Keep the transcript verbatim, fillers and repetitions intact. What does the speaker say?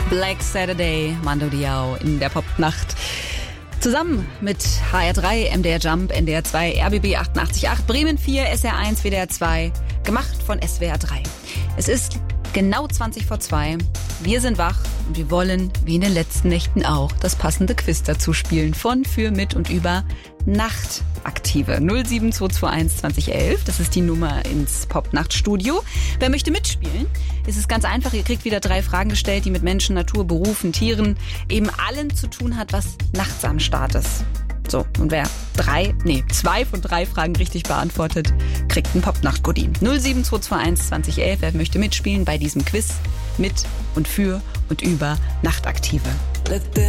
Black Saturday, Mando Diao in der Popnacht. Zusammen mit H R drei, M D R Jump, N D R zwei, R B B achtundachtzig Komma acht, Bremen vier, S R eins, W D R zwei. Gemacht von S W R drei. Es ist genau zwanzig vor zwei. Wir sind wach und wir wollen, wie in den letzten Nächten auch, das passende Quiz dazu spielen. Von, für, mit und über Nachtaktive. null sieben zwei zwei eins zwanzig elf. Das ist die Nummer ins Popnachtstudio. Wer möchte mitspielen? Es ist ganz einfach. Ihr kriegt wieder drei Fragen gestellt, die mit Menschen, Natur, Berufen, Tieren, eben allem zu tun hat, was nachts am Start ist. So, und wer drei, nee, zwei von drei Fragen richtig beantwortet, kriegt einen Popnacht-Goodie. null sieben zwei zwei eins zwanzig elf. Wer möchte mitspielen bei diesem Quiz mit und für und über Nachtaktive?